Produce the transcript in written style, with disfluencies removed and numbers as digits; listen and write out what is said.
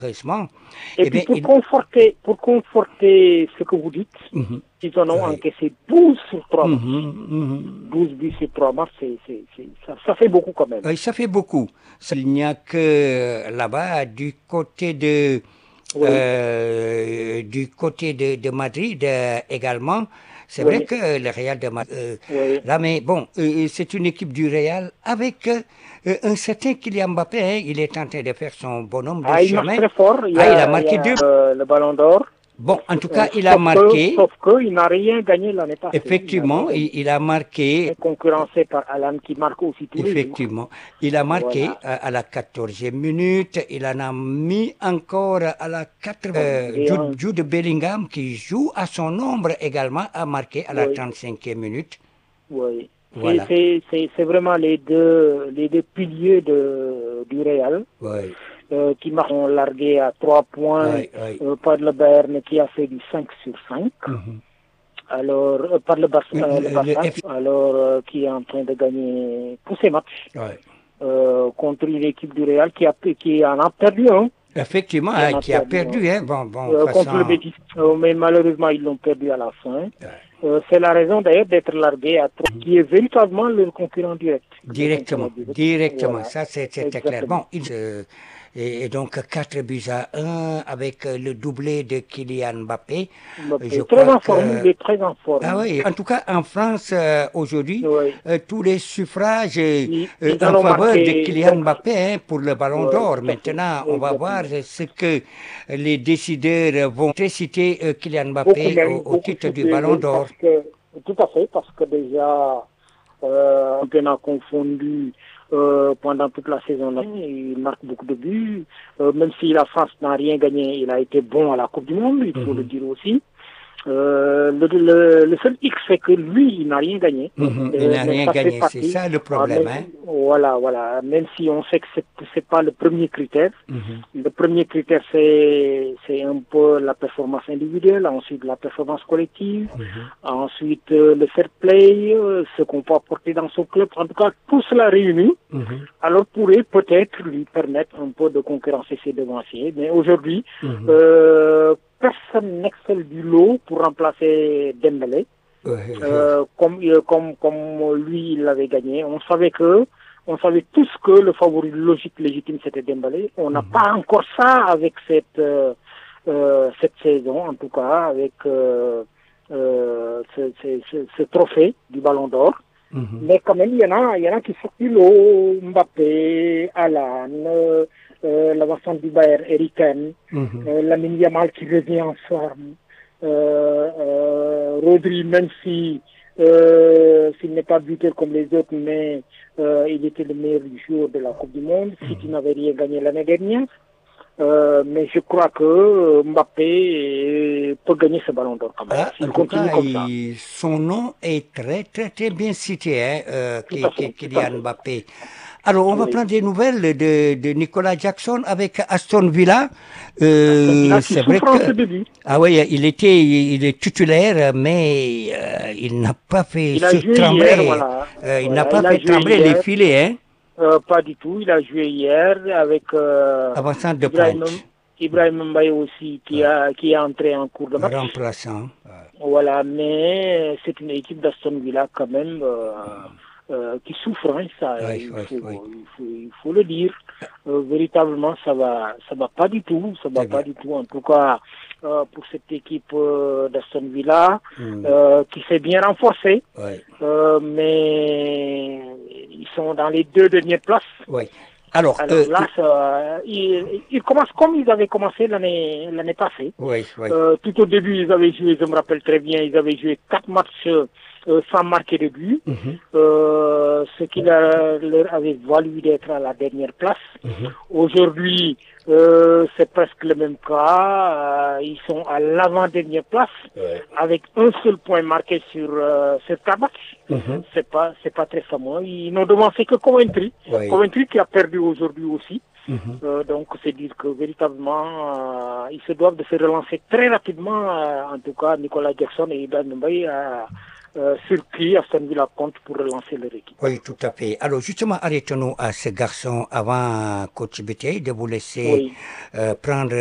heureusement. Et Eh puis bien, pour conforter ce que vous dites, Mhm. ils en ont Oui. encaissé 12 sur 3 matchs. Mhm, mhm. 12 buts sur 3 matchs, ça fait beaucoup quand même. Oui, ça fait beaucoup. Il n'y a que là-bas, Oui, du côté de Madrid également. C'est vrai oui, que le Real de Madrid, oui. là, mais bon, c'est une équipe du Real avec un certain Kylian Mbappé. Hein, il est en train de faire son bonhomme de Ah, il marche chemin. très fort. Ah, il a Il y marqué a deux. le Ballon d'Or. Bon, en tout cas, il a marqué. Sauf que, il n'a rien gagné l'année passée. Il n'a rien Effectivement, gagné. il a Il marqué. est concurrencé par Alan qui marque aussi tous les jours. Effectivement, il a marqué Voilà. à la 14e minute, il en a mis encore à la 80e. Jude Bellingham, qui joue à son ombre également, a marqué à la Oui, 35e minute. oui. Voilà. C'est vraiment les deux piliers du Real Oui, qui m'ont largué à 3 points oui, oui. par le Bayern qui a fait du 5 sur 5. Mhm. Alors, par le Barça F- qui est en train de gagner tous ses matchs ouais. contre une équipe du Real qui en a perdu un. Effectivement, Qui en hein, a qui a perdu perdu, un. hein. Bon, Contre le façon. Betis. Mais malheureusement, ils l'ont perdu à la fin. Ouais. C'est la raison d'ailleurs d'être largué à 3, qui est véritablement le concurrent direct. Le concurrent Directement, direct. directement, Voilà, ça c'était clair. exactement. Bon, et donc 4 buts à 1 avec le doublé de Kylian Mbappé. Je Mbappé, très crois en forme, que il est très en ah forme. oui, en tout cas en France aujourd'hui, Oui. tous les suffrages Ils en en ont faveur de marqué Kylian 5. Mbappé hein, pour le Ballon Oui, d'Or. tout à fait. Maintenant, on va voir Exactement. ce que les décideurs vont citer Kylian Beaucoup Mbappé même, au beaucoup titre du Ballon supérieur d'Or. parce que, tout à fait, parce que déjà, on a confondu pendant toute la saison, il marque beaucoup de buts. Même si la France n'a rien gagné, il a été bon à la Coupe du Monde, il faut le dire aussi. Le seul X, c'est que lui, il n'a rien gagné. Il n'a Mais rien ça fait gagné, c'est partie. ça le problème. Hein. Voilà. Même si on sait que c'est pas le premier critère. Mhm. Le premier critère, c'est un peu la performance individuelle, ensuite la performance collective, ensuite le fair play, ce qu'on peut apporter dans son club. En tout cas, tout cela réuni, Mhm. alors pourrait peut-être lui permettre un peu de concurrencer ses devanciers. Mais aujourd'hui, Mhm. personne n'excelle du lot pour remplacer Dembélé. Comme lui, il l'avait gagné. On savait tous que le favori logique légitime, c'était Dembélé. On n'a pas encore ça avec cette saison, en tout cas, avec ce trophée du Ballon d'Or. Mais quand même, il y en a qui sortent du lot. Mbappé, Alan, l'avancement du Bayern, Eriksen, Lamine Yamal qui revient en forme, Rodri, même si s'il n'est pas buteur comme les autres, mais il était le meilleur joueur de la Coupe du Monde, si tu n'avais rien gagné l'année dernière. Mais je crois que Mbappé peut gagner ce ballon d'or quand même, Ah, s'il en tout continue cas, comme ça. son nom est très, très, très bien cité, hein, Tout à fait, tout à Kylian fait. Mbappé. Alors, on va Oui. prendre des nouvelles de Nicolas Jackson avec Aston Villa. Celui-là qui C'est vrai souffre en que, ce début. ah oui, il est titulaire, mais il n'a pas fait Il a joué hier, trembler, voilà. il n'a Voilà, pas il a fait joué trembler les hier. filets, hein, Pas du tout. Il a joué hier avec avançant de Ibrahim, pointe, Ibrahim Mbaye aussi qui est entré en cours de match. remplaçant. Voilà, mais c'est une équipe d'Aston Villa quand même qui souffre, hein, ça, Oui, oui, oui. il faut le dire. Véritablement, ça va pas du tout, ça va C'est pas bien. du tout. En tout cas, pour cette équipe d'Aston Villa, qui s'est bien renforcée, Oui. mais ils sont dans les 2 dernières places. Oui. Alors, Alors là, ils commencent comme ils avaient commencé l'année passée. oui, oui. Tout au début, ils avaient joué, je me rappelle très bien, ils avaient joué 4 matchs sans marquer de but, ce qui leur avait valu d'être à la dernière place. Aujourd'hui, c'est presque le même cas. Ils sont à l'avant-dernière place, avec un seul point marqué sur 4 matchs. C'est pas très fameux. Ils n'ont devancé que Coventry. Oui. Coventry qui a perdu aujourd'hui aussi. Donc c'est dire que véritablement ils se doivent de se relancer très rapidement. En tout cas, Nicolas Jackson et Ibrahim Mbaye sur qui Aston Villa compte pour relancer leur équipe. Oui, tout à fait. Alors justement, arrêtons-nous à ce garçon avant coach Béthié de vous laisser prendre